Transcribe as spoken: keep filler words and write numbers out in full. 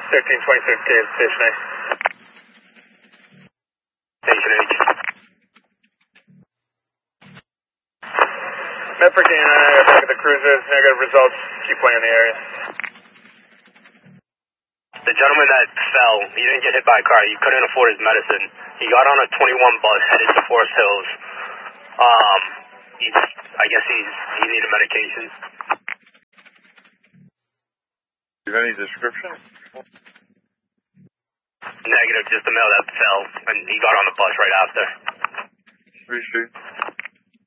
thirteen twenty-six, K, Station A. Station H. Medford K nine, I got back at the cruiser. Negative results. Keep playing in the area. The gentleman that fell, he didn't get hit by a car. He couldn't afford his medicine. He got on a twenty-one bus headed to Forest Hills. Um, he's, I guess he's he needed medication. Do you have any description? Negative, just the male that fell, and he got on the bus right after. Three Street.